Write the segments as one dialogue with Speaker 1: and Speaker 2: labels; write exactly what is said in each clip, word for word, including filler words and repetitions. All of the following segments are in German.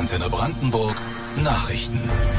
Speaker 1: Antenne Brandenburg Nachrichten.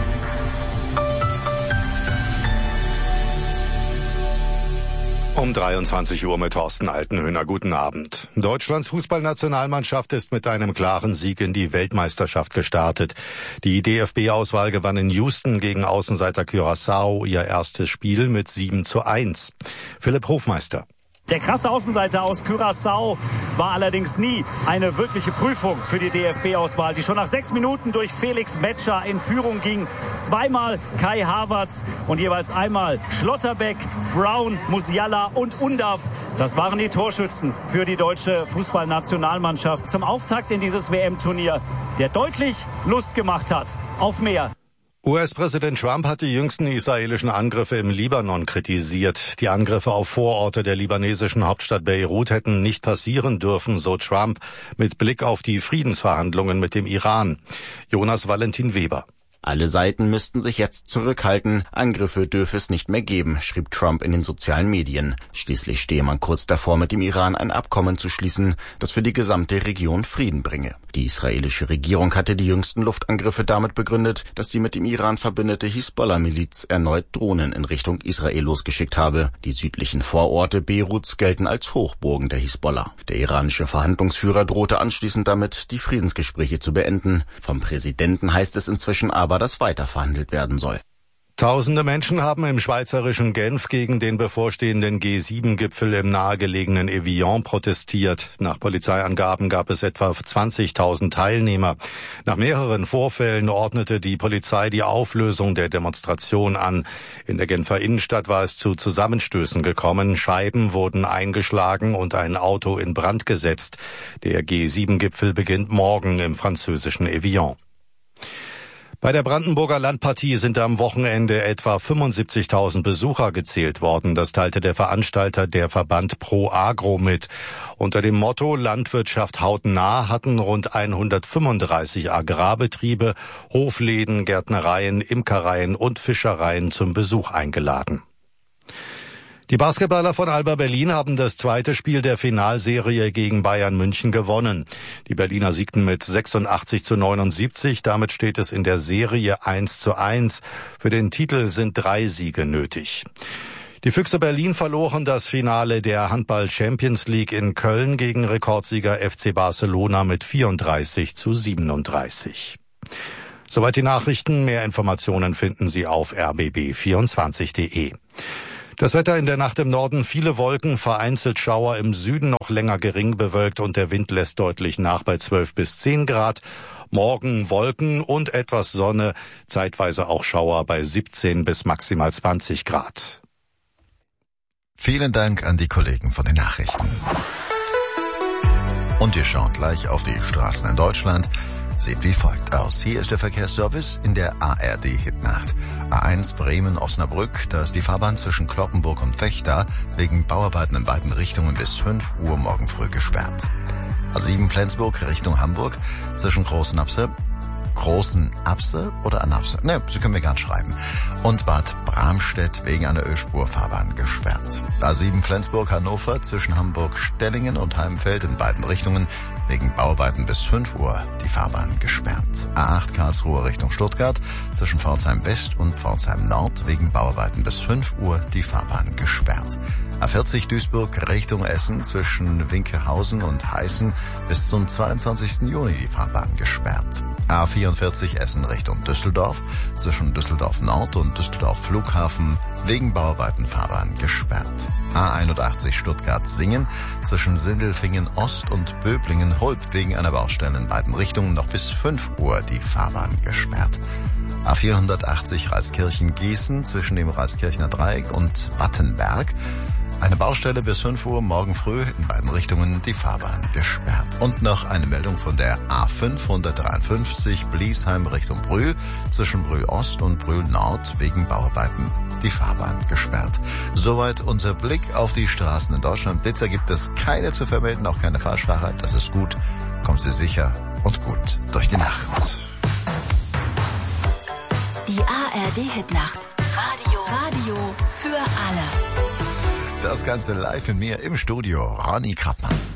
Speaker 2: Um dreiundzwanzig Uhr mit Thorsten Altenhöhner. Guten Abend. Deutschlands Fußballnationalmannschaft ist mit einem klaren Sieg in die Weltmeisterschaft gestartet. Die D F B-Auswahl gewann in Houston gegen Außenseiter Curaçao ihr erstes Spiel mit sieben zu eins. Philipp Hofmeister.
Speaker 3: Der krasse Außenseiter aus Curaçao war allerdings nie eine wirkliche Prüfung für die D F B-Auswahl, die schon nach sechs Minuten durch Felix Metscher in Führung ging. Zweimal Kai Havertz und jeweils einmal Schlotterbeck, Brown, Musiala und Undav. Das waren die Torschützen für die deutsche Fußballnationalmannschaft zum Auftakt in dieses W M-Turnier, der deutlich Lust gemacht hat auf mehr.
Speaker 2: U S-Präsident Trump hat die jüngsten israelischen Angriffe im Libanon kritisiert. Die Angriffe auf Vororte der libanesischen Hauptstadt Beirut hätten nicht passieren dürfen, so Trump, mit Blick auf die Friedensverhandlungen mit dem Iran. Jonas Valentin Weber.
Speaker 4: Alle Seiten müssten sich jetzt zurückhalten, Angriffe dürfe es nicht mehr geben, schrieb Trump in den sozialen Medien. Schließlich stehe man kurz davor, mit dem Iran ein Abkommen zu schließen, das für die gesamte Region Frieden bringe. Die israelische Regierung hatte die jüngsten Luftangriffe damit begründet, dass die mit dem Iran verbündete Hisbollah-Miliz erneut Drohnen in Richtung Israel losgeschickt habe. Die südlichen Vororte Beiruts gelten als Hochburgen der Hisbollah. Der iranische Verhandlungsführer drohte anschließend damit, die Friedensgespräche zu beenden. Vom Präsidenten heißt es inzwischen aber, dass weiter verhandelt werden soll.
Speaker 2: Tausende Menschen haben im schweizerischen Genf gegen den bevorstehenden G sieben Gipfel im nahegelegenen Evian protestiert. Nach Polizeiangaben gab es etwa zwanzigtausend Teilnehmer. Nach mehreren Vorfällen ordnete die Polizei die Auflösung der Demonstration an. In der Genfer Innenstadt war es zu Zusammenstößen gekommen. Scheiben wurden eingeschlagen und ein Auto in Brand gesetzt. Der G sieben Gipfel beginnt morgen im französischen Evian. Bei der Brandenburger Landpartie sind am Wochenende etwa fünfundsiebzigtausend Besucher gezählt worden. Das teilte der Veranstalter, der Verband Pro Agro, mit. Unter dem Motto Landwirtschaft hautnah hatten rund hundertfünfunddreißig Agrarbetriebe, Hofläden, Gärtnereien, Imkereien und Fischereien zum Besuch eingeladen. Die Basketballer von Alba Berlin haben das zweite Spiel der Finalserie gegen Bayern München gewonnen. Die Berliner siegten mit sechsundachtzig zu neunundsiebzig. Damit steht es in der Serie eins zu eins. Für den Titel sind drei Siege nötig. Die Füchse Berlin verloren das Finale der Handball Champions League in Köln gegen Rekordsieger F C Barcelona mit vierunddreißig zu siebenunddreißig. Soweit die Nachrichten. Mehr Informationen finden Sie auf r b b vierundzwanzig punkt de. Das Wetter in der Nacht im Norden, viele Wolken, vereinzelt Schauer, im Süden noch länger gering bewölkt und der Wind lässt deutlich nach bei zwölf bis zehn Grad. Morgen Wolken und etwas Sonne, zeitweise auch Schauer bei siebzehn bis maximal zwanzig Grad.
Speaker 5: Vielen Dank an die Kollegen von den Nachrichten. Und wir schauen gleich auf die Straßen in Deutschland. Sieht wie folgt aus. Hier ist der Verkehrsservice in der A R D-Hitnacht. A eins Bremen-Osnabrück, da ist die Fahrbahn zwischen Cloppenburg und Vechta wegen Bauarbeiten in beiden Richtungen bis fünf Uhr morgen früh gesperrt. A sieben Flensburg Richtung Hamburg zwischen Großen Apse, Großen Apse oder Anapse? Ne, Sie können mir gern schreiben. Und Bad Bramstedt wegen einer Ölspurfahrbahn gesperrt. A sieben Flensburg-Hannover zwischen Hamburg-Stellingen und Heimfeld in beiden Richtungen wegen Bauarbeiten bis fünf Uhr die Fahrbahn gesperrt. A acht Karlsruhe Richtung Stuttgart zwischen Pforzheim West und Pforzheim Nord wegen Bauarbeiten bis fünf Uhr die Fahrbahn gesperrt. A vierzig Duisburg Richtung Essen zwischen Winkelhausen und Heißen bis zum zweiundzwanzigsten Juni die Fahrbahn gesperrt. A vierundvierzig Essen Richtung Düsseldorf zwischen Düsseldorf Nord und Düsseldorf Flughafen wegen Bauarbeiten Fahrbahn gesperrt. A einundachtzig Stuttgart-Singen zwischen Sindelfingen Ost und Böblingen-Hulp wegen einer Baustelle in beiden Richtungen noch bis fünf Uhr die Fahrbahn gesperrt. A vierhundertachtzig Reiskirchen-Gießen zwischen dem Reiskirchner Dreieck und Wattenberg. Eine Baustelle bis fünf Uhr morgen früh in beiden Richtungen die Fahrbahn gesperrt. Und noch eine Meldung von der A fünfhundertdreiundfünfzig Bliesheim Richtung Brühl zwischen Brühl Ost und Brühl Nord wegen Bauarbeiten die Fahrbahn gesperrt. Soweit unser Blick auf die Straßen in Deutschland. Blitzer gibt es keine zu vermelden, auch keine Falschfahrer. Das ist gut. Kommen Sie sicher und gut durch die Nacht.
Speaker 6: Die A R D-Hitnacht. Radio. Radio für alle.
Speaker 5: Das Ganze live in mir im Studio. Ronny Krappmann.